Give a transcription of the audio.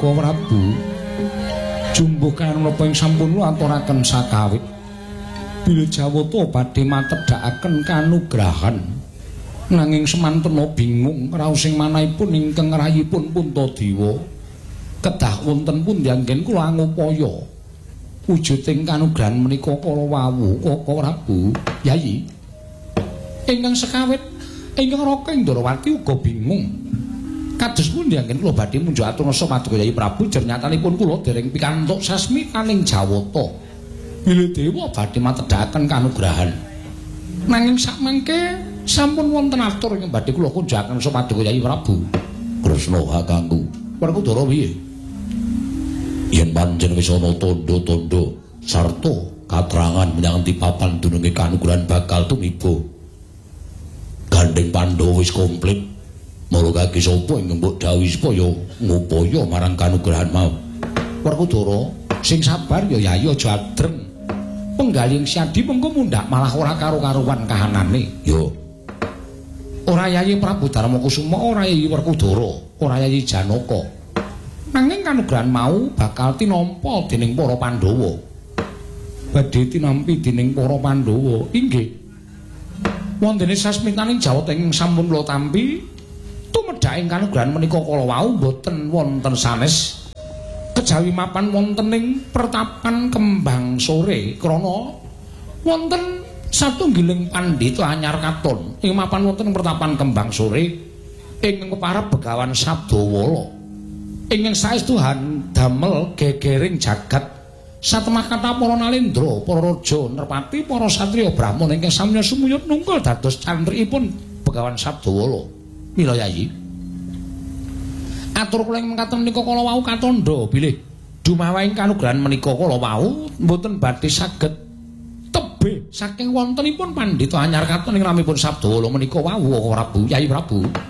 Koko Prabu. Jumbuh kan menapa ing sampun kula aturaken sakawit. Bilih Jawata badhe matedhakaken kanugrahan. Nanging semantena bingung raos ing manahipun ingkang rayipun Puntadewa. Kedah wonten pundi anggen kula ngupaya. Wujuding kanugrahan menika kala wau Koko Prabu. Yayi. Ingkang sekawit ingkang Raka Indrawati uga bingung. Kados pundi anggen kula badhe munjuk aturna paduka Yayi Prabu jernyatanipun kula dereng pikantuk sasmitaning Jawata. Bilih dewa badhe matedhakaken kanugrahan. Nanging sakmangke sampun wonten atur ing badhe kula kunjakaken paduka Yayi Prabu. Kresna kakangku. Werkudara piye? Yen pancen wis ana tandha-tandha sarta katrangan menyang papan dununge kanugrahan bakal tumiba. Gandeng Pandhawa wis komplit. Mula kaki sapa ing mbok dawuh supaya ngupaya marang kanugrahan mau. Werkudara, sing sabar ya Yayi aja adreng. Penggaling Syadi mengko mundhak malah ora karo-karuan kahanane. Yo. Ora Yayi Prabu Darmakusuma, ora Yayi Werkudara, ora Yayi Janaka. Nanging kanugrahan mau bakal tinampa dening para Pandhawa. Badhe tinampi dening para Pandhawa. Inggih. Wontene sasmitaning Jawata ingkang sampun kula tampi, tumedhaking kanugrahan menika kala wau boten wonten sanes. Kejawi mapan wonten ing pertapan Kembang Sore krana wonten satunggiling pandhita anyar katon ing mapan wonten ing pertapan Kembang Sore ingkang keparep Begawan Sabdawala ingkang saestu damel gegering jagat satemah kata para nalendra para raja nerpati para satriya brahmana ingkang sami sumuyut nungkul dados cantrikipun Begawan Sabdawala. Mila Yayi atur kula ing mekaten menika kala wau katandha bilih dumawahing kanugrahan menika kala wau mboten badhe saged tebih saking wontenipun pandhita anyar katon ing ramipun Sabdawala menika wau Prabu Yayi Prabu.